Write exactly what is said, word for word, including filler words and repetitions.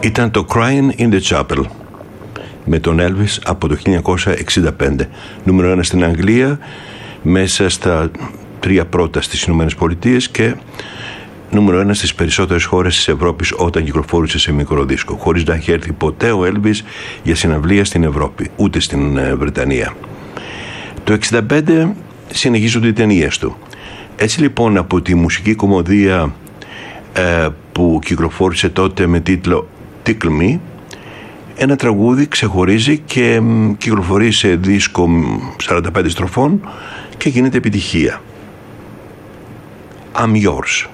Ήταν το Crying in the Chapel με τον Elvis από το χίλια εννιακόσια εξήντα πέντε. Νούμερο ένα στην Αγγλία, μέσα στα τρία πρώτα στις Ηνωμένες Πολιτείες και νούμερο ένα στις περισσότερες χώρες της Ευρώπης όταν κυκλοφόρησε σε μικρό δίσκο, χωρίς να έχει έρθει ποτέ ο Elvis για συναυλία στην Ευρώπη, ούτε στην Βρετανία. Το εξήντα πέντε συνεχίζονται οι ταινίες του. Έτσι λοιπόν, από τη μουσική κομμωδία ε, που κυκλοφόρησε τότε με τίτλο Tickle Me, ένα τραγούδι ξεχωρίζει και κυκλοφορεί σε δίσκο σαράντα πέντε στροφών και γίνεται επιτυχία. I'm yours.